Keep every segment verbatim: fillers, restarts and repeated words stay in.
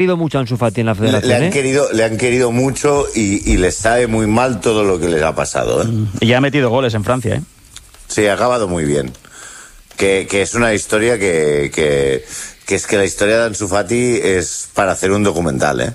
querido mucho a Ansu Fati en la federación. Le han, ¿eh? querido, le han querido mucho y, y les sabe muy mal todo lo que les ha pasado. ¿eh? Y ya ha metido goles en Francia, ¿eh? Sí, ha acabado muy bien. Que, que es una historia que, que, que es que la historia de Ansu Fati es para hacer un documental, ¿eh?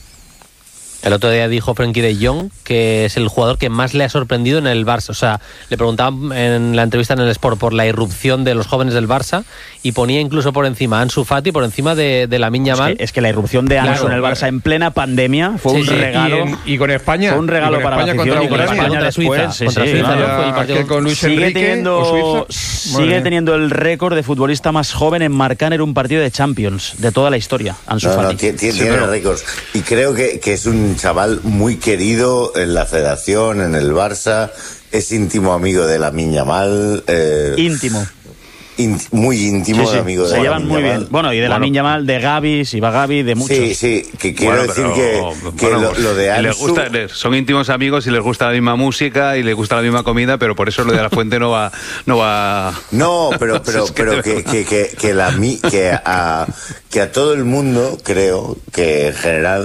El otro día dijo Frenkie de Jong que es el jugador que más le ha sorprendido en el Barça. O sea, le preguntaban en la entrevista en el Sport por la irrupción de los jóvenes del Barça y ponía incluso por encima a Ansu Fati, por encima de, de Lamine Yamal. Es que, es que la irrupción de Ansu Claro, en el Barça en plena pandemia fue Sí, un sí. regalo. Y, en- y con España. Fue un regalo y con para España la contra afición y con Ucrania. España Contra después. Suiza, Sí, contra sí, Suiza, claro. ¿no? Fue el partido. Aquel con Luis Sigue Enrique teniendo, o Suiza. Madre sigue mía. teniendo el récord de futbolista más joven en marcar en un partido de Champions de toda la historia, Ansu No, no, Fati. tiene, tiene Sí, pero- récords. Y creo que, que es un chaval muy querido en la federación, en el Barça. Es íntimo amigo de Lamine Yamal. Eh, Íntimo. in- muy íntimo Sí, sí, amigo de se llevan Lamine muy Yamal. bien. Bueno, y de Bueno. Lamine Yamal, de Gavi, si va Gavi, de muchos. Sí, sí, que quiero Bueno, decir pero, que, que bueno, lo, lo de y les Ansu... gusta- les- son íntimos amigos y les gusta la misma música y les gusta la misma comida, pero por eso lo de la fuente no va... No, va... No, pero, pero, Es que pero de que, verdad. que, que, que, la, mi- que, a, que a todo el mundo, creo que en general,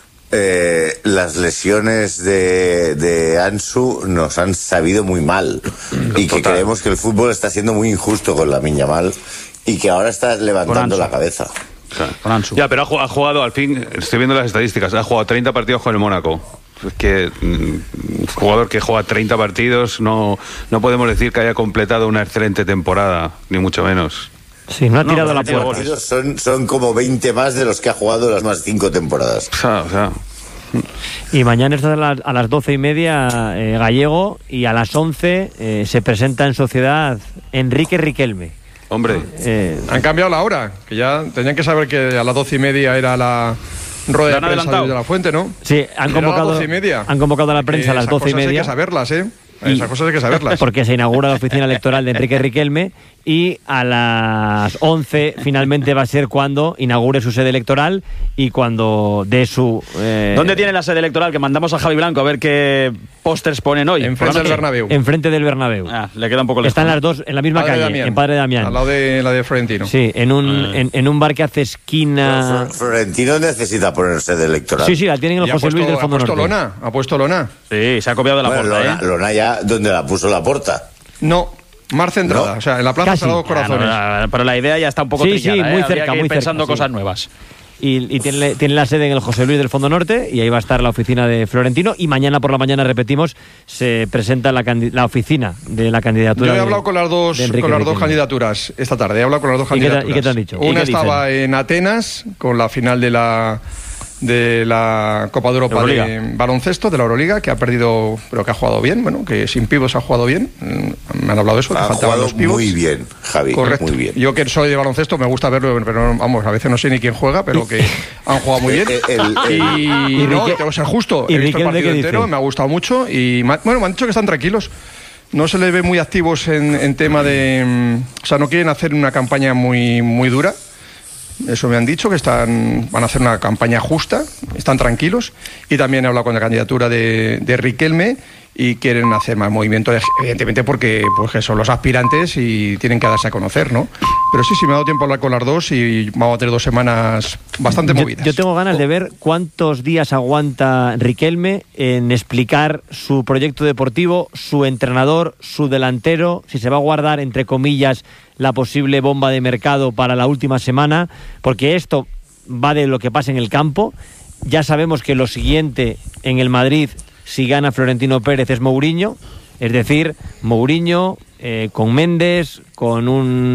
eh, las lesiones de, de Ansu nos han sabido muy mal. Y que Total. creemos que el fútbol está siendo muy injusto con Lamine Yamal y que ahora está levantando Ansu. la cabeza. Claro. Con Ansu. Ya, pero ha, ju- ha jugado, al fin, estoy viendo las estadísticas, ha jugado treinta partidos con el Mónaco. Es que mm, un jugador que juega treinta partidos no, no podemos decir que haya completado una excelente temporada, ni mucho menos. Sí, no ha No, tirado pero la ha tirado puerta. goles. Son, son como veinte más de los que ha jugado las más cinco temporadas. O sea, o sea, Y mañana está a las, a las doce y media eh, Gallego y a las once eh, se presenta en Sociedad Enrique Riquelme. hombre, Eh, Han cambiado la hora, que ya tenían que saber que a las doce y media era la rueda ¿La de han prensa adelantado? de la Fuente, ¿no? sí, han Era a las convocado, doce y media. han convocado a la prensa a las Esas doce y cosas media. Hay que saberlas, ¿eh? Y- Esas cosas hay que saberlas. Porque se inaugura la oficina electoral de Enrique Riquelme y a las once finalmente va a ser cuando inaugure su sede electoral y cuando dé su... eh, ¿dónde tiene la sede electoral? Que mandamos a Javi Blanco a ver qué pósters ponen hoy. Enfrente Por la del noche. Bernabéu. enfrente del Bernabéu. Ah, le queda un poco lejos. Están las dos en la misma Padre calle, Damián. en Padre Damián. Al lado de la de Florentino. Sí, en un, en, en un bar que hace esquina... Flor- Florentino necesita ponerse de electoral. Sí, sí, la tienen en Y el ha José puesto, Luis del ha Fondo puesto Norte. lona, ha puesto lona. Sí, se ha copiado de la Bueno, porta, Lona, ¿eh? Lona ya, donde la puso la porta. No, más centrada. ¿No? O sea, en la plaza Casi. Sagrados Ah, Corazones. no, no, pero la idea ya está un poco Sí, trillada, sí, muy ¿eh? Habría cerca, que ir muy cerca, pensando sí. cosas nuevas. Y, y tiene, tiene la sede en el José Luis del Fondo Norte y ahí va a estar la oficina de Florentino y mañana por la mañana, repetimos, se presenta la, candi- la oficina de la candidatura. Yo he de- hablado con las dos, de Enrique con las dos Riquelme. candidaturas esta tarde. He hablado con las dos ¿Y qué te- candidaturas. y qué te han dicho? ¿Y Una qué dicen? estaba en Atenas con la final de la de la Copa de Europa Euroliga. de baloncesto de la Euroliga, que ha perdido, pero que ha jugado bien, bueno, que sin pibos ha jugado bien. Mm, Me han hablado de eso, que Ha faltaban jugado los pibos. muy bien, Javi. Correcto. Muy bien. Yo que soy de baloncesto me gusta verlo, pero vamos, a veces no sé ni quién juega, pero que han jugado muy bien. El- el- el- y y no, Rique- tengo que ser justo. y He visto el Riquelme, partido ¿qué entero, dice? me ha gustado mucho y me ha- bueno, me han dicho que están tranquilos. No se les ve muy activos en, en tema de, mm, o sea, no quieren hacer una campaña muy muy dura. Eso me han dicho, que están van a hacer una campaña justa, están tranquilos. Y también he hablado con la candidatura de, de Riquelme y quieren hacer más movimiento, evidentemente porque pues, que son los aspirantes y tienen que darse a conocer, ¿no? Pero sí, sí, me ha dado tiempo a hablar con las dos y vamos a tener dos semanas bastante Yo, movidas. yo tengo ganas de ver cuántos días aguanta Riquelme en explicar su proyecto deportivo, su entrenador, su delantero, si se va a guardar, entre comillas, la posible bomba de mercado para la última semana, porque esto va de lo que pasa en el campo. Ya sabemos que lo siguiente en el Madrid, si gana Florentino Pérez, es Mourinho, es decir, Mourinho eh, con Méndez, con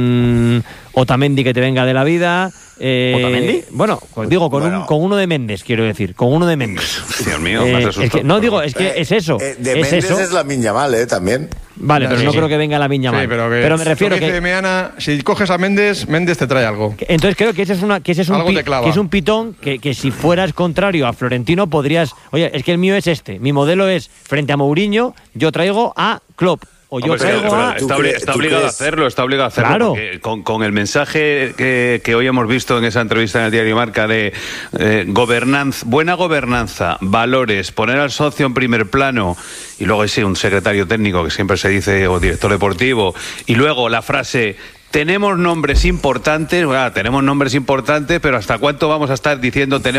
un Otamendi que te venga de la vida. Eh, ¿Otamendi? Bueno, pues digo, con, Bueno. un, con uno de Méndez, quiero decir, con uno de Méndez. Dios mío, Eh, me has es asustado. que, no digo, es que es eso, Eh, de es Méndez eso. es la Yamal, ¿eh? También. Vale, pero Sí, no sí. creo que venga la Viña Sí, mal. pero, que, me refiero lo que que, dice Meana, si coges a Méndez, Méndez te trae algo. que- entonces creo que ese es una que ese es un Algo pi- te clava. que es un pitón que, que si fueras contrario a Florentino podrías, oye, es que el mío es este, mi modelo es frente a Mourinho, yo traigo a Klopp o yo Hombre, pero- traigo pero a está, ¿Tú obli- crees- está tú obligado a crees? hacerlo, está obligado a hacerlo. Claro. Porque con, con el mensaje que, que hoy hemos visto en esa entrevista en el diario Marca de eh, gobernanza, buena gobernanza, valores, poner al socio en primer plano y luego sí, un secretario técnico que siempre se dice o director deportivo y luego la frase tenemos nombres importantes, bueno, tenemos nombres importantes, pero ¿hasta cuánto vamos a estar diciendo tenemos